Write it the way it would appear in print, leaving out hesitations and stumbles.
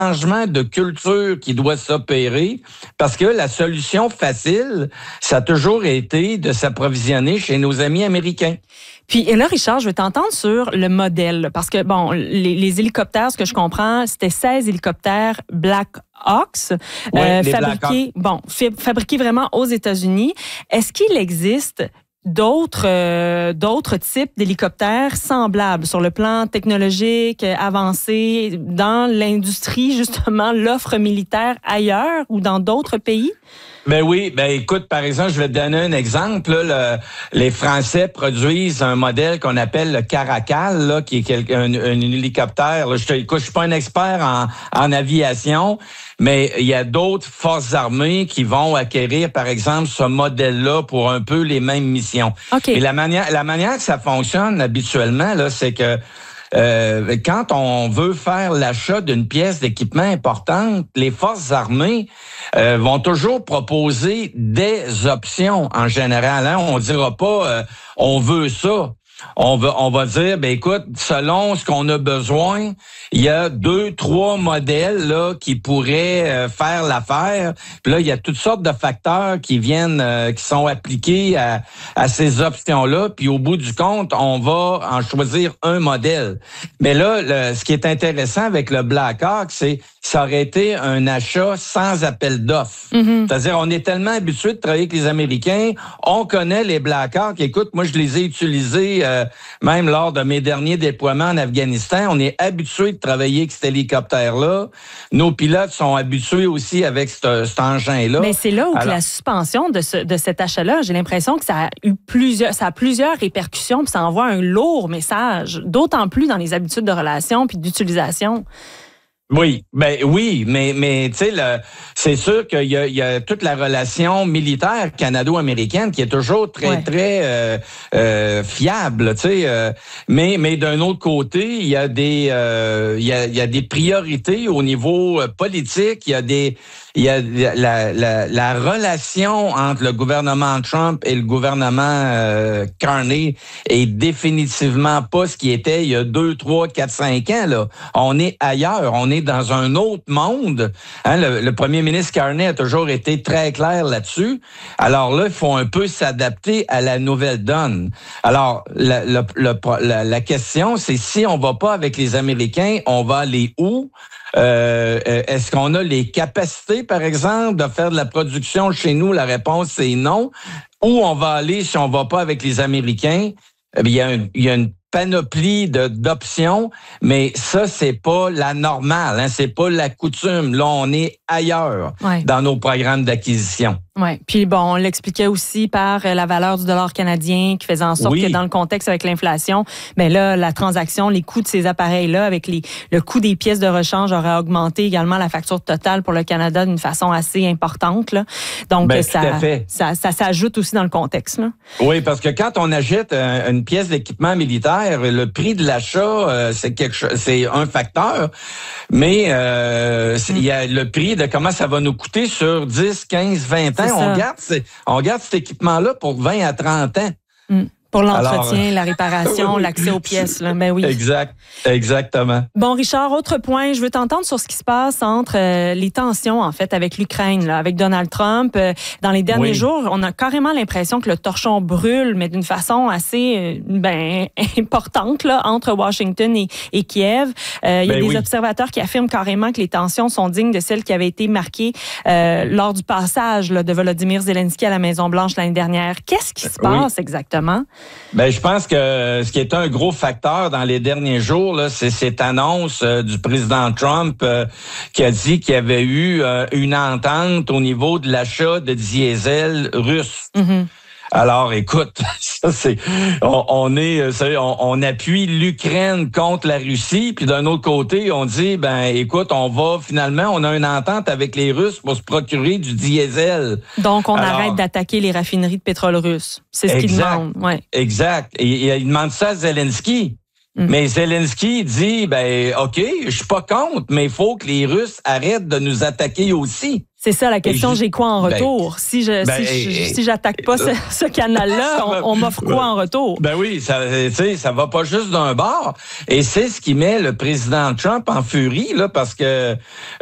changement de culture qui doit s'opérer parce que la solution facile, ça a toujours été de s'approvisionner chez nos amis américains. Puis, et là, Richard, je vais t'entendre sur le modèle. Parce que, bon, les hélicoptères, ce que je comprends, c'était 16 hélicoptères Black Hawks, fabriqués vraiment aux États-Unis. Est-ce qu'il existe d'autres types d'hélicoptères semblables sur le plan technologique avancé dans l'industrie, justement, l'offre militaire ailleurs ou dans d'autres pays? Ben oui, écoute, par exemple, je vais te donner un exemple. Là, les Français produisent un modèle qu'on appelle le Caracal, là, qui est un hélicoptère. Là, je suis pas un expert en aviation, mais il y a d'autres forces armées qui vont acquérir, par exemple, ce modèle-là pour un peu les mêmes missions. Okay. Et la manière que ça fonctionne habituellement, là, c'est que quand on veut faire l'achat d'une pièce d'équipement importante, les forces armées vont toujours proposer des options en général. Hein? On dira pas on veut ça. On va dire, écoute, selon ce qu'on a besoin, il y a 2-3 modèles là qui pourraient faire l'affaire. Puis là, il y a toutes sortes de facteurs qui viennent, qui sont appliqués à ces options-là. Puis au bout du compte, on va en choisir un modèle. Mais là, ce qui est intéressant avec le Black Hawk, c'est ça aurait été un achat sans appel d'offres. Mm-hmm. C'est-à-dire, on est tellement habitué de travailler avec les Américains, on connaît les Black Hawk. Écoute, moi, je les ai utilisés même lors de mes derniers déploiements en Afghanistan. On est habitué de travailler avec cet hélicoptère-là. Nos pilotes sont habitués aussi avec cet engin-là. Mais c'est là où la suspension de cet achat-là, j'ai l'impression que ça a plusieurs répercussions, puis ça envoie un lourd message, d'autant plus dans les habitudes de relation puis d'utilisation. Oui, mais tu sais, c'est sûr qu'il y a toute la relation militaire canado-américaine qui est toujours très fiable, tu sais. Mais d'un autre côté, il y a des priorités au niveau politique. Il y a la relation entre le gouvernement Trump et le gouvernement Carney est définitivement pas ce qui était il y a 2, 3, 4, 5 ans. Là, on est ailleurs, on est dans un autre monde. Hein, le premier ministre Carney a toujours été très clair là-dessus. Alors là, il faut un peu s'adapter à la nouvelle donne. Alors la question, c'est si on va pas avec les Américains, on va aller où? Est-ce qu'on a les capacités, par exemple, de faire de la production chez nous? La réponse, c'est non. Où on va aller si on va pas avec les Américains? Il y a une panoplie d'options, mais ça, c'est pas la normale, hein, c'est pas la coutume. Là, on est ailleurs dans nos programmes d'acquisition. Oui. Puis bon, on l'expliquait aussi par la valeur du dollar canadien qui faisait en sorte que dans le contexte avec l'inflation, là, la transaction, les coûts de ces appareils-là, avec le coût des pièces de rechange aurait augmenté également la facture totale pour le Canada d'une façon assez importante. Là. Donc, ça s'ajoute aussi dans le contexte. Là. Oui, parce que quand on achète une pièce d'équipement militaire, le prix de l'achat, c'est un facteur, mais il y a le prix de comment ça va nous coûter sur 10, 15, 20 ans. On garde cet équipement-là pour 20 à 30 ans. Pour l'entretien, la réparation, l'accès aux pièces. Là. Ben oui. Exactement. Bon, Richard, autre point, je veux t'entendre sur ce qui se passe entre les tensions, en fait, avec l'Ukraine, là, avec Donald Trump. Dans les derniers jours, on a carrément l'impression que le torchon brûle, mais d'une façon assez importante là, entre Washington et Kiev. Il y a des observateurs qui affirment carrément que les tensions sont dignes de celles qui avaient été marquées lors du passage là, de Volodymyr Zelensky à la Maison-Blanche l'année dernière. Qu'est-ce qui se passe exactement? Je pense que ce qui est un gros facteur dans les derniers jours, là, c'est cette annonce du président Trump qui a dit qu'il y avait eu une entente au niveau de l'achat de diesel russe. Mm-hmm. Alors, écoute, ça c'est, on appuie l'Ukraine contre la Russie, puis d'un autre côté, on dit, écoute, on a une entente avec les Russes pour se procurer du diesel. Donc, on arrête d'attaquer les raffineries de pétrole russe. C'est ce qu'il demande. Ouais. Exact. Et il demande ça à Zelensky. Mais Zelensky dit, OK, je suis pas contre, mais il faut que les Russes arrêtent de nous attaquer aussi. C'est ça la question, j'ai quoi en retour? Si j'attaque pas ce canal-là, on m'offre quoi en retour? Ben oui, ça va pas juste d'un bord. Et c'est ce qui met le président Trump en furie, là, parce que